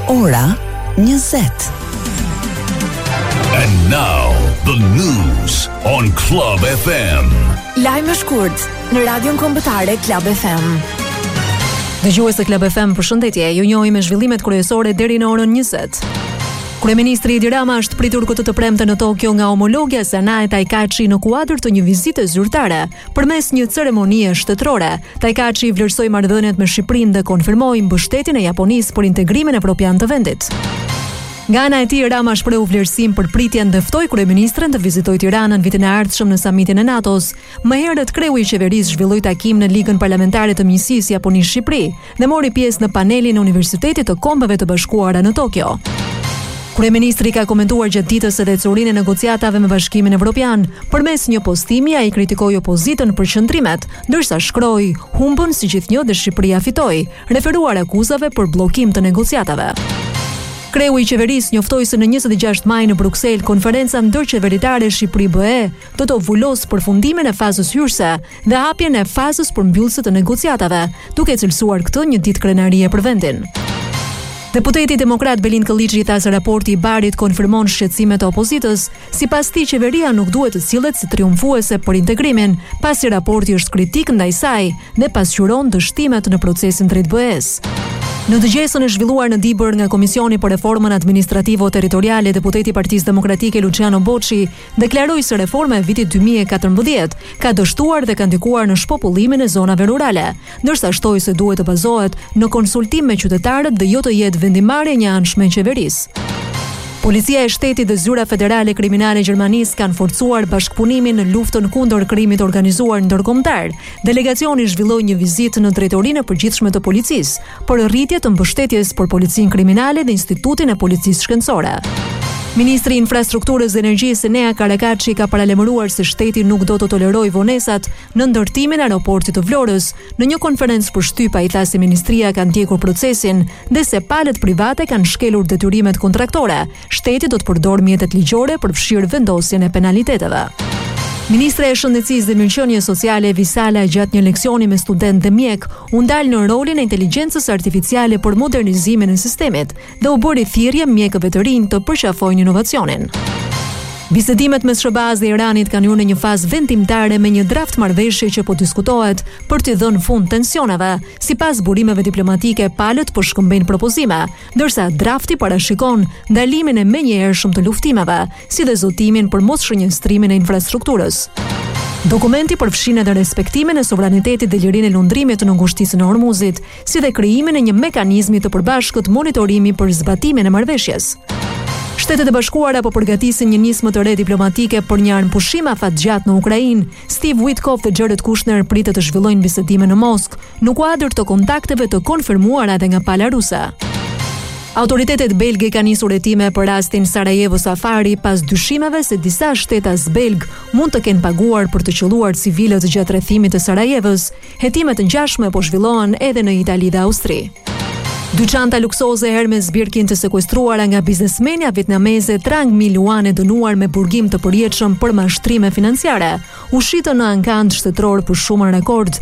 Ora 20. And now the news on Club FM. Lajme shkurt në radion kombëtare Club FM. Dëgjues të Club FM, përshëndetje. Ju njohim me zhvillimet kryesore deri në orën 20. Kryeministri Edi Rama është pritur këtë të premte në Tokyo nga omologja Sanae Taikachi në kuadër të një vizite zyrtare përmes një ceremonie shtetërore. Taikachi vlerësoi marrëdhëniet me Shqipërinë dhe konfirmoi mbështetjen e Japonisë për integrimin evropian të vendit. Nga ana e tij, Rama shprehu vlerësim për pritjen dhe ftoi kryeministren të vizitojë Tiranën vitin e ardhshëm në samitin e NATO-s. Më herët kreu i qeverisë zhvilloi takim në Ligën Parlamentare të Miqësisë Japoni-Shqipëri dhe mori pjesë në panelin e Universitetit të Kombeve të Bashkuara në Tokyo. Kryeministri ka komentuar gjatë ditës edhe curinë e negociatave me Bashkimin Evropian. Përmes një postimi ai kritikoi opozitën për qëndrimet, ndërsa shkroi humbën si gjithnjë dhe Shqipëria fitoi, referuar akuzave për bllokim të negociatave. Kreu i qeverisë njoftoi se në 26 maj në Bruksel konferenca ndërqeveritare Shqipëri-BE do të ovulos përfundimin e fazës hyrëse dhe hapjen e fazës përmbyllëse të negociatave, duke cilësuar këtë një ditë krenarie për vendin. Deputeti demokrat Belin Kolliçi tha se raporti i Barit konfirmon shqetësimet e opozitës, sipas tij qeveria nuk duhet të sillet si triumfuese për integrimin, pasi raporti është kritik ndaj saj dhe pasqyron dështimet në procesin drejt BE-s. Në dëgjesën e zhvilluar në Dibër nga Komisioni për Reformën Administrativo-Territoriale, deputeti i Partisë Demokratike Luciano Bocci deklaroi se reforma e vitit 2014 ka dështuar dhe ka ndikuar në shpopullimin e zonave rurale, ndërsa shtoi se duhet të bazohet në konsultim me qytetarët dhe jo të jetë vendimarrje një anshme e qeverisë. Policia e Shtetit dhe zyra federale kriminale Gjermanisë kanë forcuar bashkëpunimin në luftën kundër krimit organizuar ndërkombëtar. Delegacioni zhvilloi një vizitë në Drejtorinë e Përgjithshme të Policisë për rritje të mbështetjes për Policinë Kriminale dhe Institutin e Policisë Shkencore. Ministri i Infrastrukturës dhe Energjisë Nea Karakaçi ka paralajmëruar se shteti nuk do të tolerojë vonesat në ndërtimin e aeroportit të Vlorës. Në një konferencë për shtyp ai tha se ministria ka ndjekur procesin dhe se palët private kanë shkelur detyrimet kontraktore. Shteti do të përdorë mjetet ligjore për fshirë vendosjen e penaliteteve. Ministra e Shëndetësisë dhe Mirëqenies Sociale Visala gjatë një leksioni me student dhe mjek u ndal në rolin e inteligjencës artificiale për modernizimin e sistemit dhe u bëri thirrje mjekëve të rinj të përqafojnë inovacionin. Bisedimet mes SBA-s dhe Iranit kanë hyrë në një fazë vendimtare me një draft marrëveshje që po diskutohet për t'i dhënë fund tensioneve. Sipas burimeve diplomatike, palët po shkëmbejnë propozime, ndërsa drafti parashikon ndalimin e menjëhershëm të luftimeve, si dhe zotimin për mosshënjestrimin e infrastrukturës. Dokumenti përfshin edhe respektimin e sovranitetit dhe lirinë e lundrimit në ngushtisën e Hormuzit, si dhe krijimin e një mekanizmi të përbashkët monitorimi për zbatimin e marrëveshjes. Shtetet e Bashkuara po përgatisin një nismë të re diplomatike për një armpushim afatgjatë në Ukrainë. Steve Witkoff dhe Jared Kushner pritet të zhvillojnë bisedime në Moskë në kuadër të kontakteve të konfirmuara edhe nga pala ruse. Autoritetet belge kanë nisur hetime për rastin Sarajevo Safari pas dyshimeve se disa shtetas belg mund të kenë paguar për të qelluar civilët gjatë rrethimit të Sarajevës. Hetimet të ngjashme po zhvillohen edhe në Itali dhe Austri. Dy çanta luksoze Hermes Birkin të sekuestruara nga biznesmenja vietnameze Trang My Luan e dënuar me burgim të përjetshëm për mashtrime financiare, u shitën në ankand shtetëror për shumën rekord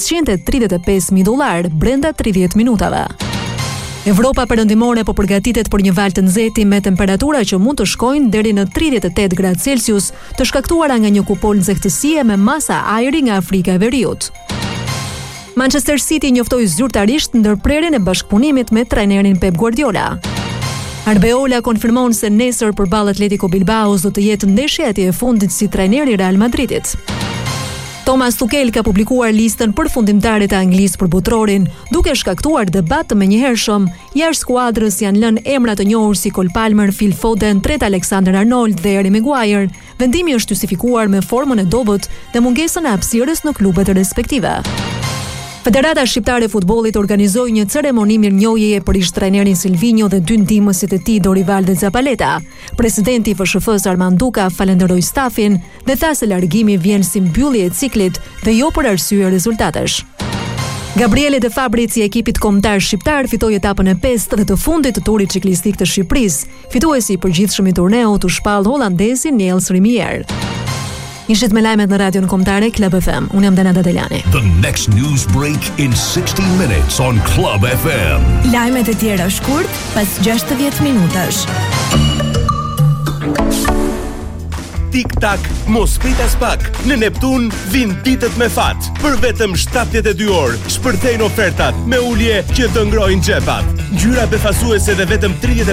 $535,000 brenda 30 minutave. Evropa perëndimore po përgatitet për një val të nxehtë me temperatura që mund të shkojnë deri në 38 gradë Celsius, të shkaktuara nga një kupol nxehtësie me masa ajri nga Afrika e Veriut. Manchester City njoftoi zyrtarisht ndërprerjen e bashkëpunimit me trajnerin Pep Guardiola. Arbeola konfirmon se nesër përballë Atletico Bilbaos do të jetë ndeshja e fundit si trajneri i Real Madridit. Thomas Tuchel ka publikuar listën përfundimtare të Anglisë për botrorin, duke shkaktuar debat të menjëhershëm. Jashtë skuadrës janë lënë emra të njohur si Cole Palmer, Phil Foden, Trent Alexander-Arnold dhe Harry Maguire. Vendimi është justifikuar me formën e dobët dhe mungesën e hapësirës në klubet respektive. Federata Shqiptare e Futbollit organizoi një ceremoni mirënjohjeje për ish-trajnerin Silvinho dhe dy ndihmësit e tij Dorival dhe Zapaleta. Presidenti i FSHF-s Armand Duka falenderoi stafin dhe tha se largimi vjen si mbyllje e ciklit dhe jo për arsye rezultatesh. Gabriele De Fabri i ekipit kombëtar shqiptar fitoi etapën e 5 dhe të fundit të turit ciklistik të Shqipërisë. Fituesi i përgjithshëm i turneut u shpall holandezi Niels Rimier. Ishit me lajmet në radion kombëtare Club FM. Unë jam Denada Delani. The next news break in 60 minutes on Club FM. Lajmet e tjera shkurt pas 60 minutash. Tik-tak, mos pritas pak. Në Neptun vin ditët me fat. Për vetëm 72 orë, shpërthejnë ofertat me ulje që të ngrojnë xhepat. Ngjyra befasuese dhe vetëm 35